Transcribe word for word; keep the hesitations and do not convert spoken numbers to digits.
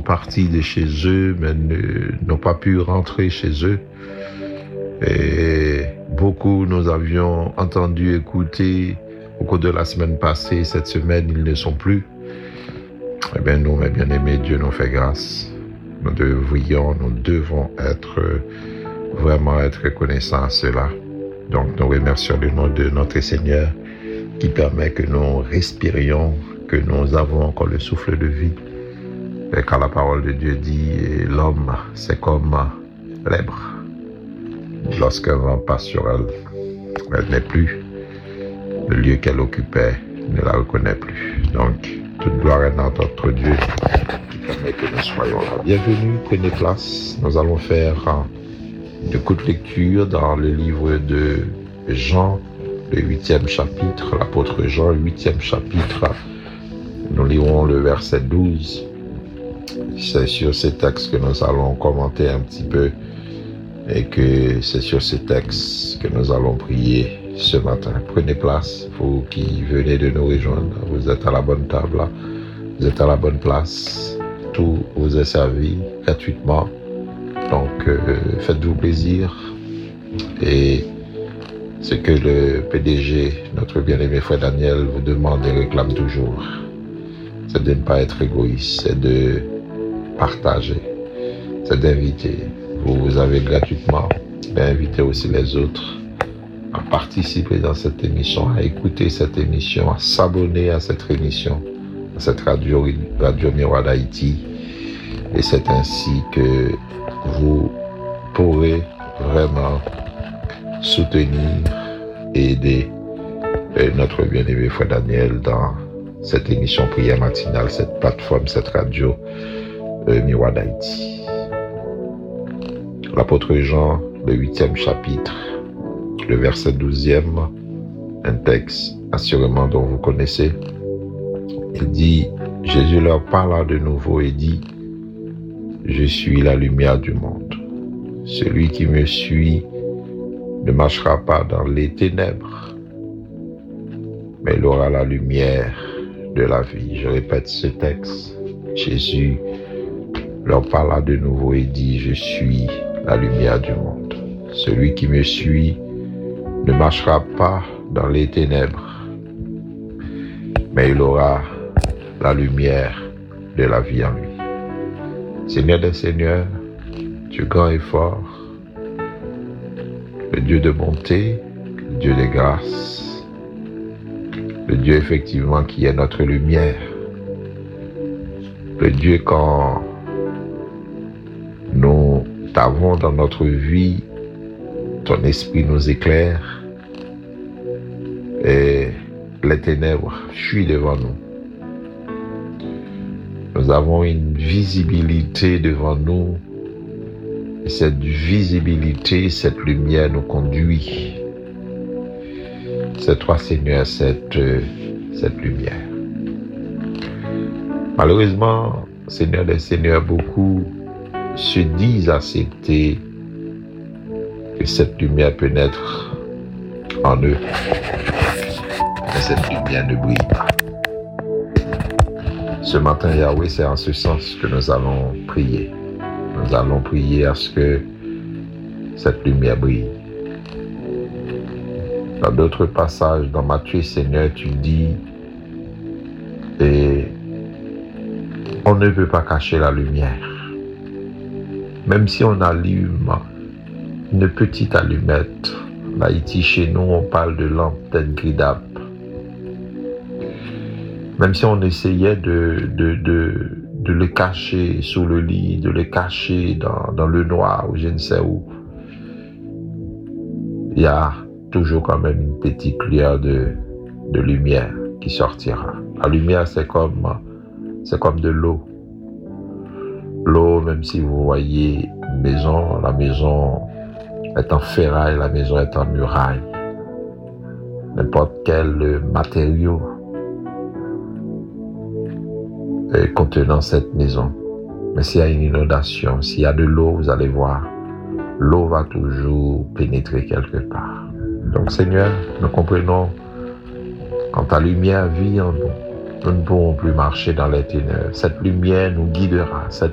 partis de chez eux, mais ne, n'ont pas pu rentrer chez eux. Et beaucoup nous avions entendu écouter au cours de la semaine passée, cette semaine, ils ne sont plus. Eh bien, nous, mes bien-aimés, Dieu nous fait grâce. Nous devrions, nous devons être, vraiment être reconnaissants à cela. Donc, nous remercions le nom de notre Seigneur qui permet que nous respirions, que nous avons encore le souffle de vie. Et quand la parole de Dieu dit, l'homme, c'est comme l'èbre. Lorsqu'un vent passe sur elle, elle n'est plus. Le lieu qu'elle occupait ne la reconnaît plus. Donc, toute gloire est dans notre Dieu qui permet que nous soyons là. Bienvenue, prenez place. Nous allons faire une courte lecture dans le livre de Jean, le huitième chapitre, l'apôtre Jean, le huitième chapitre. Nous lirons le verset douze. C'est sur ces textes que nous allons commenter un petit peu et que c'est sur ces textes que nous allons prier ce matin. Prenez place, vous qui venez de nous rejoindre, vous êtes à la bonne table, vous êtes à la bonne place, tout vous est servi gratuitement, donc euh, faites-vous plaisir. Et ce que le P D G, notre bien-aimé frère Daniel, vous demande et réclame toujours, c'est de ne pas être égoïste, c'est de partager, c'est d'inviter. Vous avez gratuitement, mais invitez aussi les autres à participer dans cette émission, à écouter cette émission, à s'abonner à cette émission, à cette radio, radio Miroir d'Haïti. Et c'est ainsi que vous pourrez vraiment soutenir et aider notre bien-aimé frère Daniel dans cette émission prière matinale, cette plateforme, cette radio euh, Miroir d'Haïti. L'apôtre Jean, le huitième chapitre, le verset douzième, un texte assurément dont vous connaissez. Il dit, Jésus leur parla de nouveau et dit, je suis la lumière du monde. Celui qui me suit ne marchera pas dans les ténèbres, mais il aura la lumière de la vie. Je répète ce texte. Jésus leur parla de nouveau et dit, je suis la lumière du monde. Celui qui me suit ne marchera pas dans les ténèbres, mais il aura la lumière de la vie en lui. Seigneur des Seigneurs, Dieu grand et fort, le Dieu de bonté, le Dieu de grâce, le Dieu effectivement qui est notre lumière, le Dieu quand nous t'avons dans notre vie, ton esprit nous éclaire et les ténèbres fuient devant nous. Nous avons une visibilité devant nous et cette visibilité, cette lumière nous conduit. C'est toi, Seigneur, cette, cette lumière. Malheureusement, Seigneur des Seigneurs, beaucoup se disent accepter que cette lumière peut naître en eux, mais cette lumière ne brille pas. Ce matin, Yahweh, c'est en ce sens que nous allons prier. Nous allons prier à ce que cette lumière brille. Dans d'autres passages, dans Matthieu, Seigneur, tu dis, et on ne peut pas cacher la lumière. Même si on allume une petite allumette, l'Haïti chez nous, on parle de lampe tête gridable. Même si on essayait de, de, de, de le cacher sous le lit, de le cacher dans, dans le noir ou je ne sais où, il y a toujours quand même une petite lueur de, de lumière qui sortira. La lumière, c'est comme, c'est comme de l'eau. L'eau, même si vous voyez une maison, la maison est en ferraille, la maison est en muraille. N'importe quel matériau est contenant cette maison. Mais s'il y a une inondation, s'il y a de l'eau, vous allez voir, l'eau va toujours pénétrer quelque part. Donc Seigneur, nous comprenons, quand ta lumière vit en nous, nous ne pourrons plus marcher dans les ténèbres. Cette lumière nous guidera. Cette